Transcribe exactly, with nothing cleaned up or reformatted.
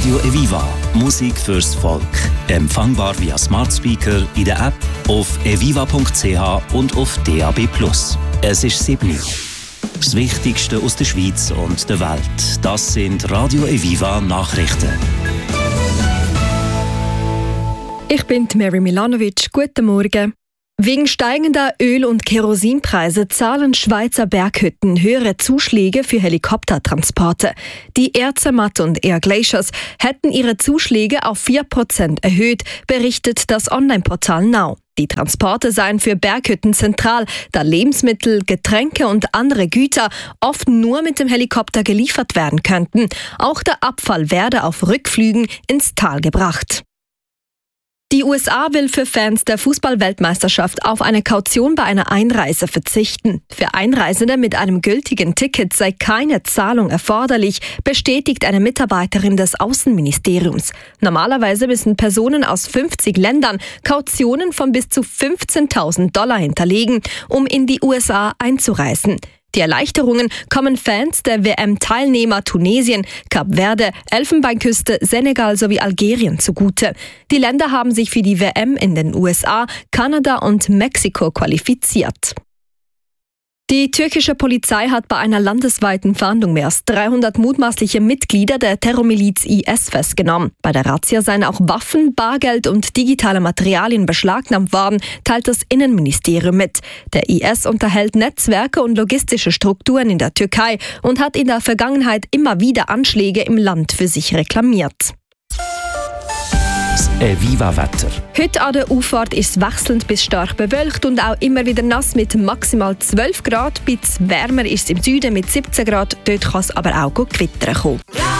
Radio Eviva. Musik fürs Volk. Empfangbar via Smart Speaker, in der App, auf eviva punkt c h und auf D A B plus. Es ist sieben Uhr. Das Wichtigste aus der Schweiz und der Welt. Das sind Radio Eviva Nachrichten. Ich bin Mary Milanovic. Guten Morgen. Wegen steigender Öl- und Kerosinpreise zahlen Schweizer Berghütten höhere Zuschläge für Helikoptertransporte. Die Air Zermatt und Air Glaciers hätten ihre Zuschläge auf vier Prozent erhöht, berichtet das Online-Portal Now. Die Transporte seien für Berghütten zentral, da Lebensmittel, Getränke und andere Güter oft nur mit dem Helikopter geliefert werden könnten. Auch der Abfall werde auf Rückflügen ins Tal gebracht. Die U S A will für Fans der Fußball-Weltmeisterschaft auf eine Kaution bei einer Einreise verzichten. Für Einreisende mit einem gültigen Ticket sei keine Zahlung erforderlich, bestätigt eine Mitarbeiterin des Außenministeriums. Normalerweise müssen Personen aus fünfzig Ländern Kautionen von bis zu fünfzehntausend Dollar hinterlegen, um in die U S A einzureisen. Die Erleichterungen kommen Fans der W M-Teilnehmer Tunesien, Kap Verde, Elfenbeinküste, Senegal sowie Algerien zugute. Die Länder haben sich für die W M in den U S A, Kanada und Mexiko qualifiziert. Die türkische Polizei hat bei einer landesweiten Fahndung mehr als dreihundert mutmaßliche Mitglieder der Terrormiliz I S festgenommen. Bei der Razzia seien auch Waffen, Bargeld und digitale Materialien beschlagnahmt worden, teilt das Innenministerium mit. Der I S unterhält Netzwerke und logistische Strukturen in der Türkei und hat in der Vergangenheit immer wieder Anschläge im Land für sich reklamiert. Eviva-Wetter. Heute an der Auffahrt ist es wechselnd bis stark bewölkt und auch immer wieder nass mit maximal zwölf Grad. Bis wärmer ist es im Süden mit siebzehn Grad. Dort kann es aber auch gewittern kommen.